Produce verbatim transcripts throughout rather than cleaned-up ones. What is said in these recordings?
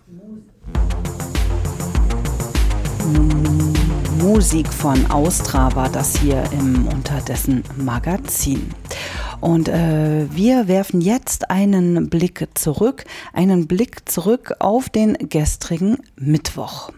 Musik von Austra war das hier im Unterdessen Magazin. Und äh, wir werfen jetzt einen Blick zurück, einen Blick zurück auf den gestrigen Mittwoch.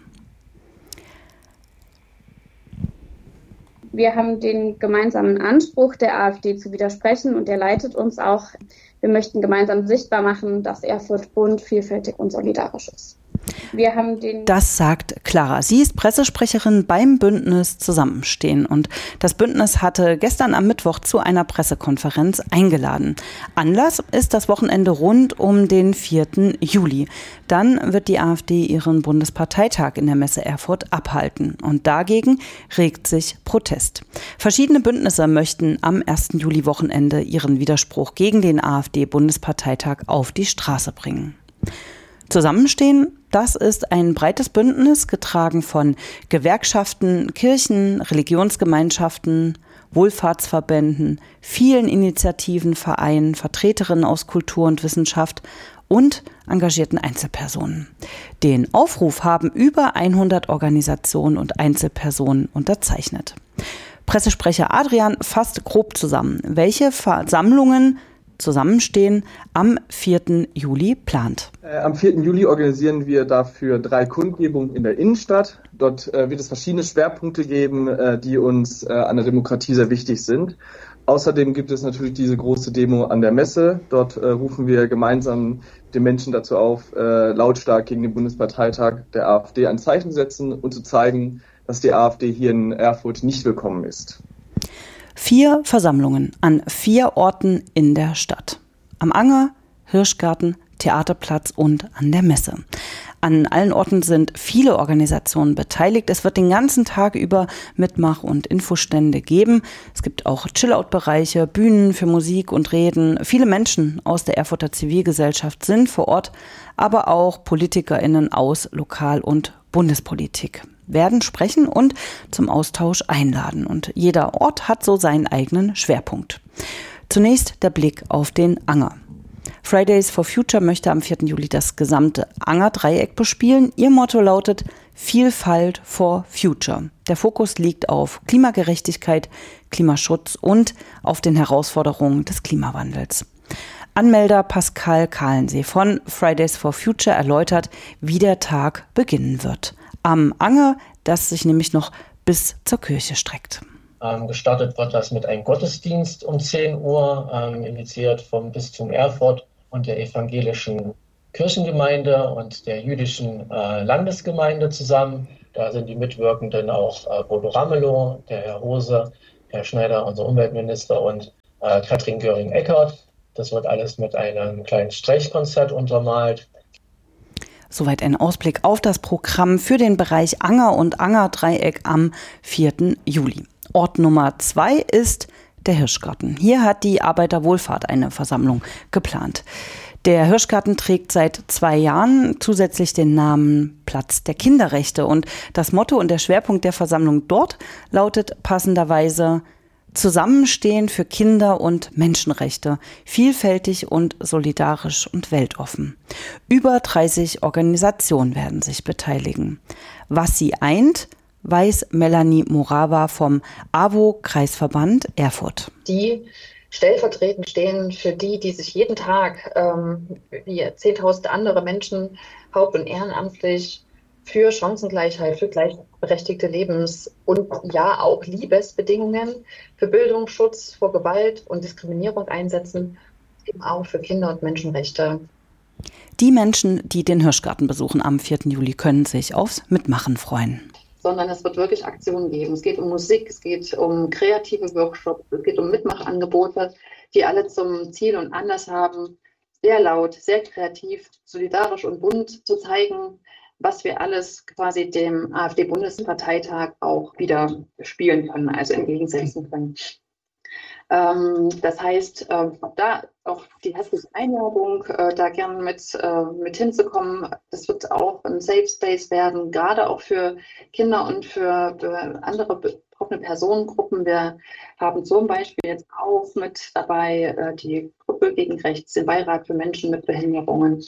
Wir haben den gemeinsamen Anspruch der AfD zu widersprechen und der leitet uns auch. Wir möchten gemeinsam sichtbar machen, dass Erfurt bunt, vielfältig und solidarisch ist. Wir haben den Das sagt Clara. Sie ist Pressesprecherin beim Bündnis Zusammenstehen. Und das Bündnis hatte gestern am Mittwoch zu einer Pressekonferenz eingeladen. Anlass ist das Wochenende rund um den vierten Juli. Dann wird die AfD ihren Bundesparteitag in der Messe Erfurt abhalten. Und dagegen regt sich Protest. Verschiedene Bündnisse möchten am ersten Juli-Wochenende ihren Widerspruch gegen den AfD-Bundesparteitag auf die Straße bringen. Zusammenstehen, das ist ein breites Bündnis, getragen von Gewerkschaften, Kirchen, Religionsgemeinschaften, Wohlfahrtsverbänden, vielen Initiativen, Vereinen, Vertreterinnen aus Kultur und Wissenschaft und engagierten Einzelpersonen. Den Aufruf haben über hundert Organisationen und Einzelpersonen unterzeichnet. Pressesprecher Adrian fasst grob zusammen, welche Versammlungen Zusammenstehen am vierten Juli plant. Äh, am vierten Juli organisieren wir dafür drei Kundgebungen in der Innenstadt. Dort äh, wird es verschiedene Schwerpunkte geben, äh, die uns äh, an der Demokratie sehr wichtig sind. Außerdem gibt es natürlich diese große Demo an der Messe. Dort äh, rufen wir gemeinsam den Menschen dazu auf, äh, lautstark gegen den Bundesparteitag der AfD ein Zeichen zu setzen und zu zeigen, dass die AfD hier in Erfurt nicht willkommen ist. Vier Versammlungen an vier Orten in der Stadt. Am Anger, Hirschgarten, Theaterplatz und an der Messe. An allen Orten sind viele Organisationen beteiligt. Es wird den ganzen Tag über Mitmach- und Infostände geben. Es gibt auch Chillout-Bereiche, Bühnen für Musik und Reden. Viele Menschen aus der Erfurter Zivilgesellschaft sind vor Ort, aber auch PolitikerInnen aus Lokal- und Bundespolitik werden sprechen und zum Austausch einladen. Und jeder Ort hat so seinen eigenen Schwerpunkt. Zunächst der Blick auf den Anger. Fridays for Future möchte am vierten Juli das gesamte Anger-Dreieck bespielen. Ihr Motto lautet Vielfalt for Future. Der Fokus liegt auf Klimagerechtigkeit, Klimaschutz und auf den Herausforderungen des Klimawandels. Anmelder Pascal Kahlensee von Fridays for Future erläutert, wie der Tag beginnen wird. Am Anger, das sich nämlich noch bis zur Kirche streckt. Ähm, gestartet wird das mit einem Gottesdienst um zehn Uhr, ähm, initiiert vom Bistum Erfurt und der evangelischen Kirchengemeinde und der jüdischen äh, Landesgemeinde zusammen. Da sind die Mitwirkenden auch äh, Bodo Ramelow, der Herr Hose, Herr Schneider, unser Umweltminister und äh, Katrin Göring-Eckardt. Das wird alles mit einem kleinen Streichkonzert untermalt. Soweit ein Ausblick auf das Programm für den Bereich Anger und Anger-Dreieck am vierten Juli. Ort Nummer zwei ist der Hirschgarten. Hier hat die Arbeiterwohlfahrt eine Versammlung geplant. Der Hirschgarten trägt seit zwei Jahren zusätzlich den Namen Platz der Kinderrechte. Und das Motto und der Schwerpunkt der Versammlung dort lautet passenderweise Zusammenstehen für Kinder- und Menschenrechte, vielfältig und solidarisch und weltoffen. Über dreißig Organisationen werden sich beteiligen. Was sie eint, weiß Melanie Morawa vom A W O-Kreisverband Erfurt. Die stellvertretend stehen für die, die sich jeden Tag, ähm, wie zehntausende andere Menschen, haupt- und ehrenamtlich für Chancengleichheit, für gleichberechtigte Lebens- und ja auch Liebesbedingungen, für Bildungsschutz vor Gewalt und Diskriminierung einsetzen, eben auch für Kinder- und Menschenrechte. Die Menschen, die den Hirschgarten besuchen am vierten Juli, können sich aufs Mitmachen freuen. Sondern es wird wirklich Aktionen geben. Es geht um Musik, es geht um kreative Workshops, es geht um Mitmachangebote, die alle zum Ziel und Anlass haben, sehr laut, sehr kreativ, solidarisch und bunt zu zeigen, was wir alles quasi dem AfD-Bundesparteitag auch wieder spielen können, also entgegensetzen können. Ähm, das heißt, äh, da auch die herzliche Einladung, äh, da gerne mit, äh, mit hinzukommen. Das wird auch ein Safe Space werden, gerade auch für Kinder und für, für andere betroffene Personengruppen. Wir haben zum Beispiel jetzt auch mit dabei äh, die Gruppe gegen Rechts, den Beirat für Menschen mit Behinderungen.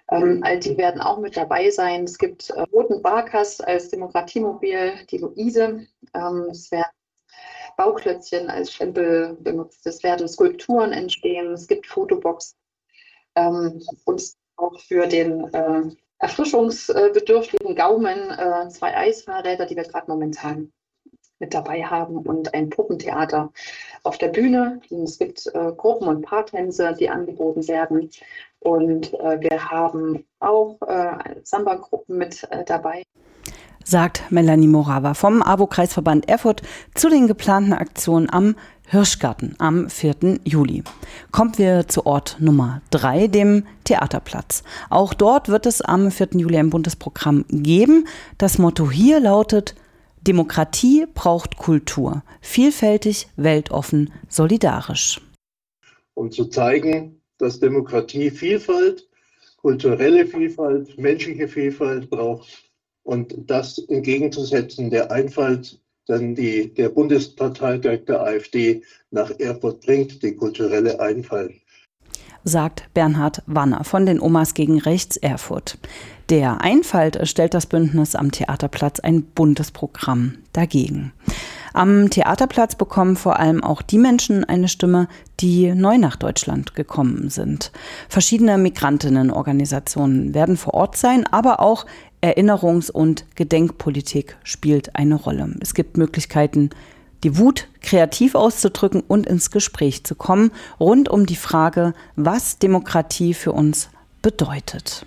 Ähm, all die werden auch mit dabei sein. Es gibt äh, Roten Barkast als Demokratiemobil, die Luise. Ähm, es werden Bauklötzchen als Stempel benutzt. Es werden Skulpturen entstehen. Es gibt Fotoboxen. Ähm, und auch für den äh, erfrischungsbedürftigen Gaumen äh, zwei Eisfahrräder, die wir gerade momentan mit dabei haben, und ein Puppentheater auf der Bühne. Es gibt äh, Gruppen- und Paartänze, die angeboten werden. Und äh, wir haben auch äh, Samba-Gruppen mit äh, dabei. Sagt Melanie Morawa vom AWO-Kreisverband Erfurt zu den geplanten Aktionen am Hirschgarten am vierten Juli. Kommen wir zu Ort Nummer drei, dem Theaterplatz. Auch dort wird es am vierten Juli ein buntes Programm geben. Das Motto hier lautet: Demokratie braucht Kultur. Vielfältig, weltoffen, solidarisch. Um zu zeigen, dass Demokratie Vielfalt, kulturelle Vielfalt, menschliche Vielfalt braucht und das entgegenzusetzen der Einfalt, dann die, der Bundesparteitag der AfD nach Erfurt bringt, die kulturelle Einfalt. Sagt Bernhard Wanner von den Omas gegen Rechts Erfurt. Der Einfalt stellt das Bündnis am Theaterplatz ein buntes Programm dagegen. Am Theaterplatz bekommen vor allem auch die Menschen eine Stimme, die neu nach Deutschland gekommen sind. Verschiedene Migrantinnenorganisationen werden vor Ort sein, aber auch Erinnerungs- und Gedenkpolitik spielt eine Rolle. Es gibt Möglichkeiten, die Wut kreativ auszudrücken und ins Gespräch zu kommen, rund um die Frage, was Demokratie für uns bedeutet.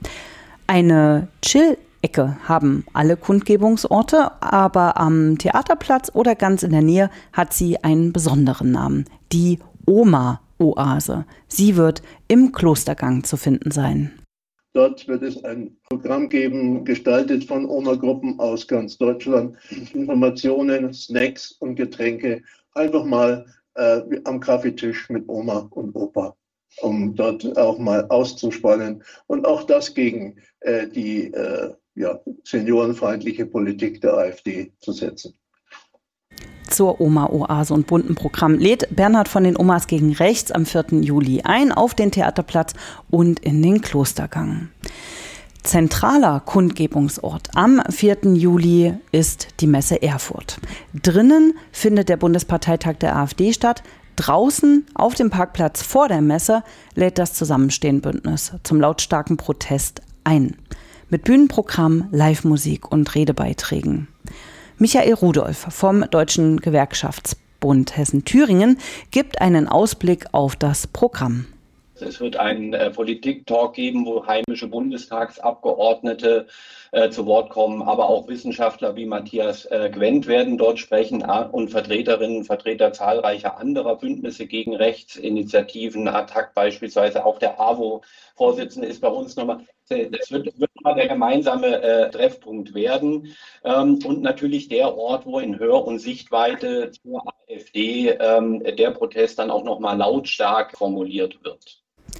Eine Chill-Ecke haben alle Kundgebungsorte, aber am Theaterplatz oder ganz in der Nähe hat sie einen besonderen Namen, die Oma-Oase. Sie wird im Klostergang zu finden sein. Dort wird es ein Programm geben, gestaltet von Oma-Gruppen aus ganz Deutschland. Informationen, Snacks und Getränke. Einfach mal äh, am Kaffeetisch mit Oma und Opa, um dort auch mal auszuspannen. Und auch das gegen äh, die äh, ja, seniorenfeindliche Politik der AfD zu setzen. Zur Oma-Oase und bunten Programm lädt Bernhard von den Omas gegen Rechts am vierten Juli ein auf den Theaterplatz und in den Klostergang. Zentraler Kundgebungsort am vierten Juli ist die Messe Erfurt. Drinnen findet der Bundesparteitag der AfD statt. Draußen auf dem Parkplatz vor der Messe lädt das Zusammenstehen-Bündnis zum lautstarken Protest ein. Mit Bühnenprogramm, Live-Musik und Redebeiträgen. Michael Rudolph vom Deutschen Gewerkschaftsbund Hessen-Thüringen gibt einen Ausblick auf das Programm. Es wird einen äh, Politik-Talk geben, wo heimische Bundestagsabgeordnete äh, zu Wort kommen, aber auch Wissenschaftler wie Matthias äh, Gwendt werden dort sprechen und Vertreterinnen und Vertreter zahlreicher anderer Bündnisse gegen Rechtsinitiativen, A T T A C beispielsweise, auch der AWO-Vorsitzende ist bei uns nochmal. Das wird, wird mal der gemeinsame äh, Treffpunkt werden ähm, und natürlich der Ort, wo in Hör- und Sichtweite zur AfD ähm, der Protest dann auch nochmal lautstark formuliert wird.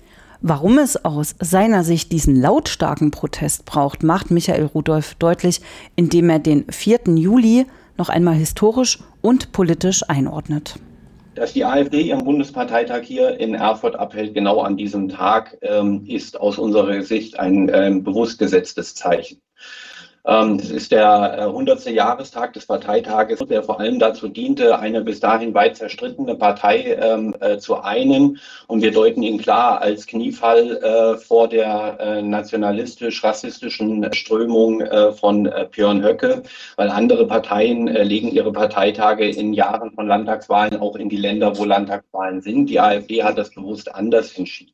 Warum es aus seiner Sicht diesen lautstarken Protest braucht, macht Michael Rudolph deutlich, indem er den vierten Juli noch einmal historisch und politisch einordnet. Dass die AfD ihren Bundesparteitag hier in Erfurt abhält, genau an diesem Tag, ähm, ist aus unserer Sicht ein ähm, bewusst gesetztes Zeichen. Ähm, es ist der äh, hundertste Jahrestag des Parteitages, der vor allem dazu diente, eine bis dahin weit zerstrittene Partei ähm, äh, zu einen. Und wir deuten ihn klar als Kniefall äh, vor der äh, nationalistisch-rassistischen Strömung äh, von äh, Björn Höcke, weil andere Parteien äh, legen ihre Parteitage in Jahren von Landtagswahlen auch in die Länder, wo Landtagswahlen sind. Die AfD hat das bewusst anders entschieden.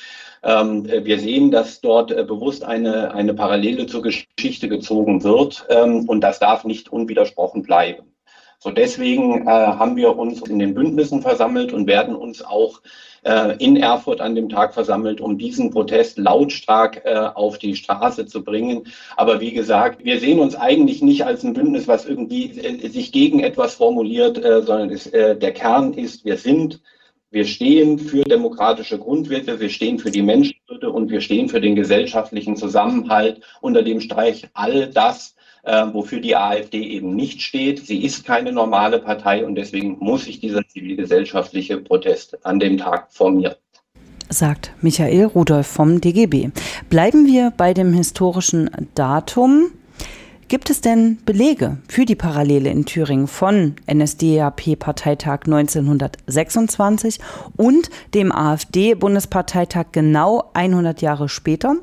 Ähm, wir sehen, dass dort äh, bewusst eine, eine Parallele zur Geschichte gezogen wird ähm, und das darf nicht unwidersprochen bleiben. So deswegen äh, haben wir uns in den Bündnissen versammelt und werden uns auch äh, in Erfurt an dem Tag versammelt, um diesen Protest lautstark äh, auf die Straße zu bringen. Aber wie gesagt, wir sehen uns eigentlich nicht als ein Bündnis, was irgendwie äh, sich gegen etwas formuliert, äh, sondern es, äh, der Kern ist, wir sind Wir stehen für demokratische Grundwerte, wir stehen für die Menschenwürde und wir stehen für den gesellschaftlichen Zusammenhalt. Unter dem Streich all das, äh, wofür die AfD eben nicht steht. Sie ist keine normale Partei und deswegen muss sich dieser zivilgesellschaftliche Protest an dem Tag formieren. sagt Michael Rudolph vom D G B. Bleiben wir bei dem historischen Datum. Gibt es denn Belege für die Parallele in Thüringen von N S D A P-Parteitag neunzehnhundertsechsundzwanzig und dem AfD-Bundesparteitag genau hundert Jahre später?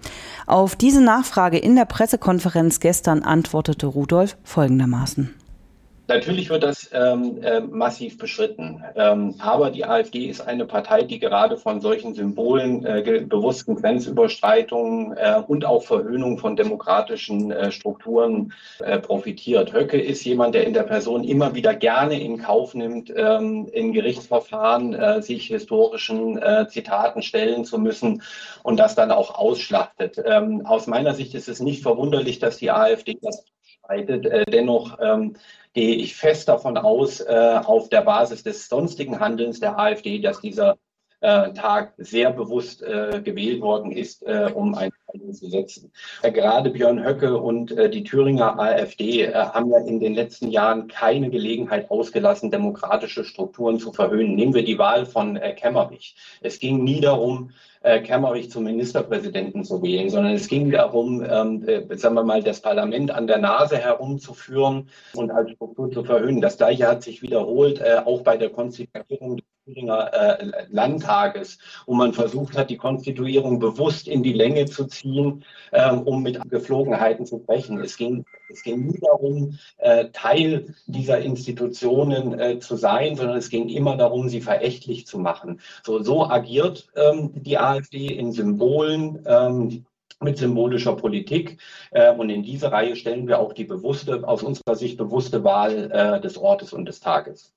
Auf diese Nachfrage in der Pressekonferenz gestern antwortete Rudolph folgendermaßen. Natürlich wird das ähm, äh, massiv beschritten, ähm, aber die AfD ist eine Partei, die gerade von solchen Symbolen, äh, bewussten Grenzüberschreitungen äh, und auch Verhöhnung von demokratischen äh, Strukturen äh, profitiert. Höcke ist jemand, der in der Person immer wieder gerne in Kauf nimmt, ähm, in Gerichtsverfahren äh, sich historischen äh, Zitaten stellen zu müssen und das dann auch ausschlachtet. Ähm, aus meiner Sicht ist es nicht verwunderlich, dass die AfD das bestreitet. Äh, dennoch ähm, gehe ich fest davon aus, äh, auf der Basis des sonstigen Handelns der AfD, dass dieser äh, Tag sehr bewusst äh, gewählt worden ist, äh, um ein Zeichen zu setzen. Äh, gerade Björn Höcke und äh, die Thüringer AfD äh, haben ja in den letzten Jahren keine Gelegenheit ausgelassen, demokratische Strukturen zu verhöhnen. Nehmen wir die Wahl von äh, Kemmerich. Es ging nie darum, äh, Kemmerich zum Ministerpräsidenten zu wählen, sondern es ging darum, ähm, äh, sagen wir mal, das Parlament an der Nase herumzuführen und als Struktur zu verhöhnen. Das Gleiche hat sich wiederholt, äh, auch bei der Konstituierung des Thüringer äh, Landtages, wo man versucht hat, die Konstituierung bewusst in die Länge zu ziehen, äh, um mit Gepflogenheiten zu brechen. Es ging, es ging nie darum, äh, Teil dieser Institutionen äh, zu sein, sondern es ging immer darum, sie verächtlich zu machen. So, so agiert ähm, die AfD in Symbolen, ähm, mit symbolischer Politik. Äh, und in diese Reihe stellen wir auch die bewusste, aus unserer Sicht bewusste Wahl äh, des Ortes und des Tages.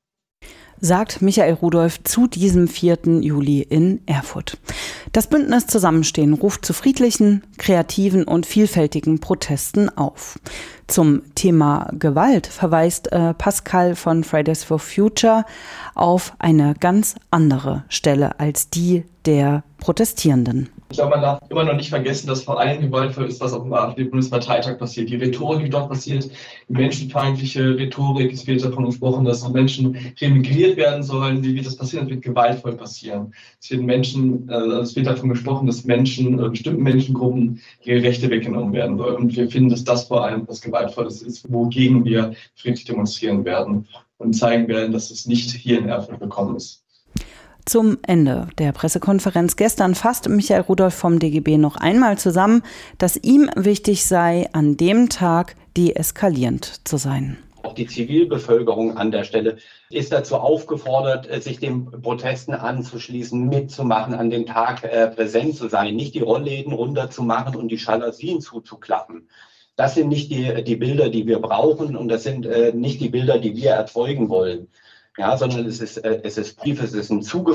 Sagt Michael Rudolph zu diesem vierten Juli in Erfurt. Das Bündnis Zusammenstehen ruft zu friedlichen, kreativen und vielfältigen Protesten auf. Zum Thema Gewalt verweist äh, Pascal von Fridays for Future auf eine ganz andere Stelle als die der Protestierenden. Ich glaube, man darf immer noch nicht vergessen, dass vor allem gewaltvoll ist, was auf dem AfD-Bundesparteitag passiert. Die Rhetorik, die dort passiert, die menschenfeindliche Rhetorik, es wird davon gesprochen, dass Menschen remigriert werden sollen. Wie wird das passieren? Das wird gewaltvoll passieren. Es wird Menschen, also es wird davon gesprochen, dass Menschen, äh, bestimmten Menschengruppen ihre Rechte weggenommen werden sollen. Und wir finden, dass das vor allem was Gewaltvolles ist, wogegen wir friedlich demonstrieren werden und zeigen werden, dass es nicht hier in Erfurt gekommen ist. Zum Ende der Pressekonferenz gestern fasst Michael Rudolph vom D G B noch einmal zusammen, dass ihm wichtig sei, an dem Tag deeskalierend zu sein. Auch die Zivilbevölkerung an der Stelle ist dazu aufgefordert, sich den Protesten anzuschließen, mitzumachen, an dem Tag äh, präsent zu sein, nicht die Rollläden runterzumachen und die Jalousien zuzuklappen. Das sind nicht die, die Bilder, die wir brauchen, und das sind äh, nicht die Bilder, die wir erzeugen wollen. Ja, sondern es ist, äh, es ist brief, es ist ein Zuge